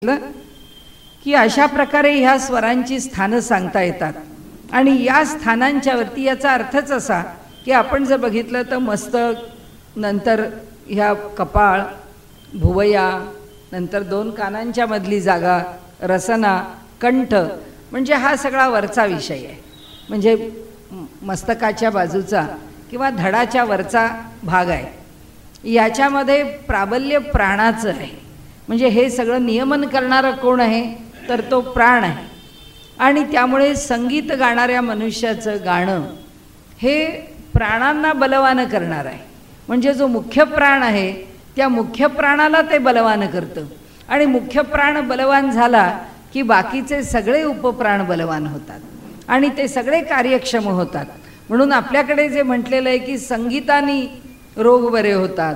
की अशा प्रकारे ह्या स्वरांची स्थानं सांगता येतात आणि या स्थानांच्या वरती याचा अर्थच असा की आपण जर बघितलं तर मस्तक, नंतर ह्या कपाळ, भुवया, नंतर दोन कानांच्या मधली जागा, रसना, कंठ, म्हणजे हा सगळा वरचा विषय आहे. म्हणजे मस्तकाच्या बाजूचा किंवा धडाच्या वरचा भाग आहे. याच्यामध्ये प्राबल्य प्राणाचं आहे. म्हणजे हे सगळं नियमन करणारं कोण आहे तर तो प्राण आहे. आणि त्यामुळे संगीत गाणाऱ्या मनुष्याचं गाणं हे प्राणांना बलवान करणार आहे. म्हणजे जो मुख्य प्राण आहे त्या मुख्य प्राणाला ते बलवान करतं आणि मुख्य प्राण बलवान झाला की बाकीचे सगळे उपप्राण बलवान होतात आणि ते सगळे कार्यक्षम होतात. म्हणून आपल्याकडे जे म्हटलेलं आहे की संगीताने रोग बरे होतात,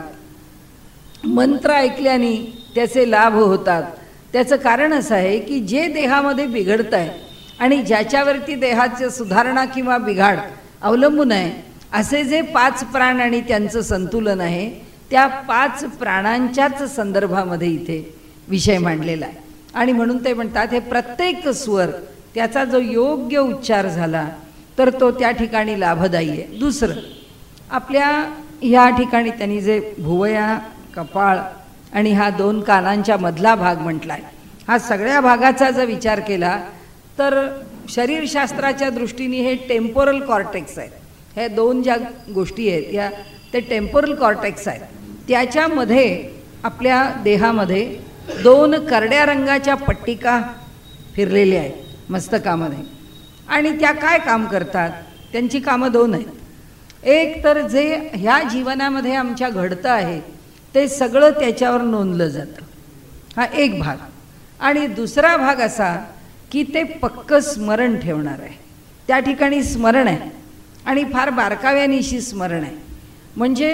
मंत्र ऐकल्याने त्याचे लाभ होतात, त्याचं कारण असं आहे की जे देहामध्ये बिघडत आहे आणि ज्याच्यावरती देहाची सुधारणा किंवा बिघाड अवलंबून आहे असे जे 5 प्राण आणि त्यांचं संतुलन आहे त्या 5 प्राणांच्याच संदर्भामध्ये इथे विषय मांडलेला आहे. आणि म्हणून ते म्हणतात हे प्रत्येक स्वर त्याचा जो योग्य उच्चार झाला तर तो त्या ठिकाणी लाभदायी आहे. दुसरं, आपल्या ह्या ठिकाणी त्यांनी जे भुवया, कपाळ आणि हा 2 कानांच्या मधला भाग म्हटला आहे, हा सगळ्या भागाचा जर विचार केला तर शरीरशास्त्राच्या दृष्टीने हे टेम्पोरल कॉर्टेक्स आहेत. हे 2 ज्या गोष्टी आहेत या ते टेम्पोरल कॉर्टेक्स आहेत. त्याच्यामध्ये आपल्या देहामध्ये 2 करड्या रंगाच्या पट्टिका फिरलेल्या आहेत मस्तकामध्ये. आणि त्या काय काम करतात? त्यांची कामं 2 आहेत. एक तर जे ह्या जीवनामध्ये आमच्या घडतं आहे ते सगळं त्याच्यावर नोंदलं जातं, हा एक भाग. आणि दुसरा भाग असा की ते पक्कं स्मरण ठेवणार आहे. त्या ठिकाणी स्मरण आहे आणि फार बारकाव्यानिशी स्मरण आहे. म्हणजे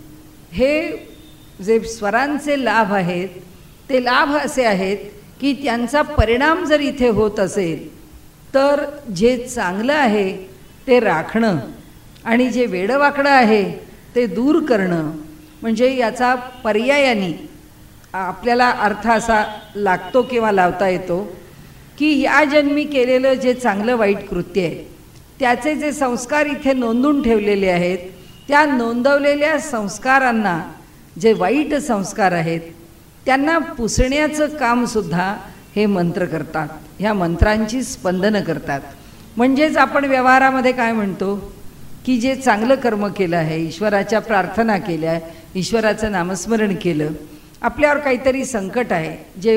हे जे स्वरांचे लाभ आहेत ते लाभ असे आहेत की त्यांचा परिणाम जर इथे होत असेल तर जे चांगलं आहे ते राखणं आणि जे वेडवाकडं आहे ते दूर करणं. म्हणजे याचा पर्यायाने आपल्याला अर्थ असा लागतो किंवा लावता येतो की या जन्मी केलेलं जे चांगलं वाईट कृत्य आहे त्याचे जे संस्कार इथे नोंदून ठेवलेले आहेत त्या नोंदवलेल्या संस्कारांना, जे वाईट संस्कार आहेत त्यांना पुसण्याचं कामसुद्धा हे मंत्र करतात. ह्या मंत्रांची स्पंदनं करतात. म्हणजेच आपण व्यवहारामध्ये काय म्हणतो की जे चांगलं कर्म केलं आहे, ईश्वराच्या प्रार्थना केल्या, ईश्वराचं नामस्मरण केलं, आपल्यावर काहीतरी संकट आहे जे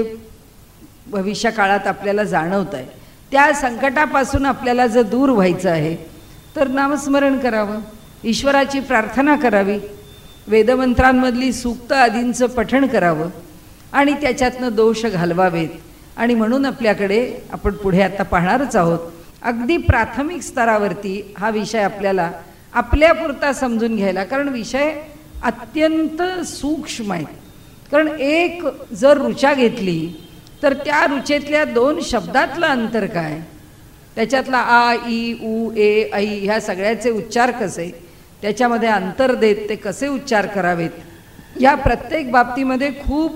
भविष्यकाळात आपल्याला जाणवत आहे, त्या संकटापासून आपल्याला जर दूर व्हायचं आहे तर नामस्मरण करावं, ईश्वराची प्रार्थना करावी, वेदमंत्रांमधली सूक्त आदींचं पठण करावं आणि त्याच्यातनं दोष घालवावेत. आणि म्हणून आपल्याकडे आपण पुढे आता पाहणारच आहोत अगदी प्राथमिक स्तरावरती हा विषय आपल्याला आपल्यापुरता समजून घ्यायला, कारण विषय अत्यंत सूक्ष्म आहे. कारण एक जर ऋचा घेतली तर त्या ऋचेतल्या 2 शब्दातलं अंतर काय, त्याच्यातला आ, ई, उ, ए, ऐ ह्या सगळ्याचे उच्चार कसे, त्याच्यामध्ये अंतर देत ते कसे उच्चार करावेत, या प्रत्येक बाबतीमध्ये खूप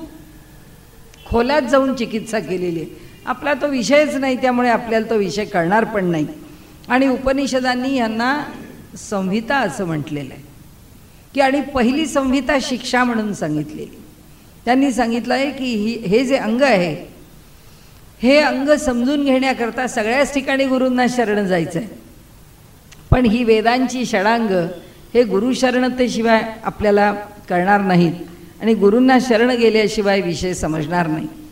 खोलात जाऊन चिकित्सा केलेली आहे. आपला तो विषयच नाही त्यामुळे आपल्याला तो विषय कळणार पण नाही. आणि उपनिषदांनी यांना संहिता असं म्हटलेलं आहे की, आणि पहिली संहिता शिक्षा म्हणून सांगितलेली. त्यांनी सांगितलं आहे की हे जे अंग आहे हे अंग समजून घेण्याकरता सगळ्याच ठिकाणी गुरूंना शरण जायचं आहे. पण ही वेदांची षडांग हे गुरुशरणतेशिवाय आपल्याला कळणार नाहीत आणि गुरूंना शरण गेल्याशिवाय विषय समजणार नाही.